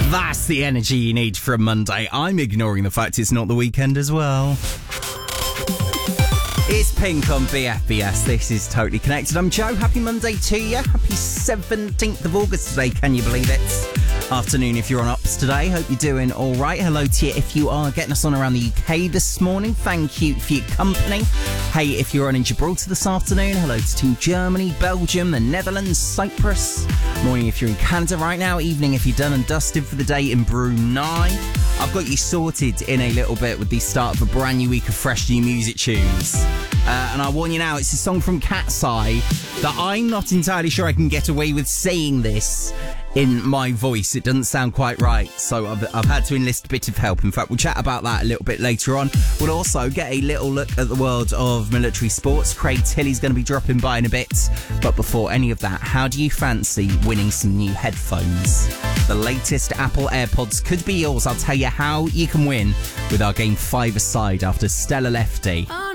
That's the energy you need for a Monday. I'm ignoring the fact it's not the weekend as well. It's Pink on BFBS. This is Totally Connected. I'm Joe. Happy Monday to you. Happy 17th of August today. Can you believe it? Afternoon if you're on Ops today. Hope you're doing all right. Hello to you if you are getting us on around the UK this morning. Thank you for your company. Hey, if you're on in Gibraltar this afternoon, hello to Team Germany, Belgium, the Netherlands, Cyprus. Morning if you're in Canada right now. Evening if you're done and dusted for the day in Brunei. I've got you sorted in a little bit with the start of a brand new week of fresh new music tunes. And I warn you now, it's a song from Cat's Eye that I'm not entirely sure I can get away with saying this in my voice. It doesn't sound quite right, so I've had to enlist a bit of help. In fact, we'll chat about that a little bit later on. We'll also get a little look at the world of military sports. Craig Tilley's going to be dropping by in a bit. But before any of that, how do you fancy winning some new headphones? The latest Apple AirPods could be yours. I'll tell you how you can win with our game 5-a-side after Stella Lefty.